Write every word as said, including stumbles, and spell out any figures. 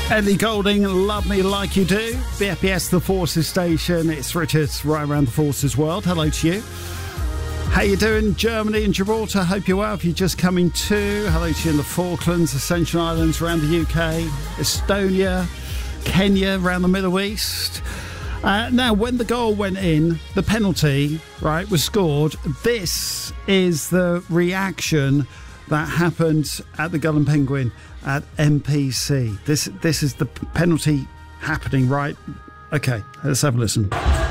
Ellie Goulding, Love Me Like You Do. B F B S, the Forces Station. It's Richard, right around the Forces world. Hello to you. How you doing, Germany and Gibraltar? Hope you're well. If you're just coming to, hello to you in the Falklands, Ascension Islands, around the U K, Estonia, Kenya, around the Middle East. Uh, now, when the goal went in, the penalty, right, was scored. This is the reaction that happened at the Gull and Penguin at M P C. This this is the penalty happening, right? Okay, let's have a listen.